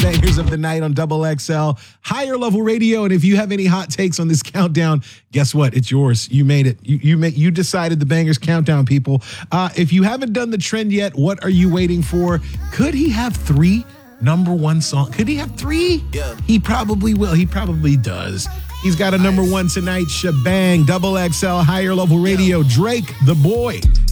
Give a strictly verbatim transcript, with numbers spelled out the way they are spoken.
bangers of the night on Double X L, Higher Level Radio. And if you have any hot takes on this countdown, guess what? It's yours. You made it. You you made, you decided the bangers countdown, people. Uh, if you haven't done the trend yet, what are you waiting for? Could he have three number one songs? Could he have three? Yeah. He probably will. He probably does. He's got a number one tonight. Shebang. Double X L, Higher Level Radio. Drake, the boy.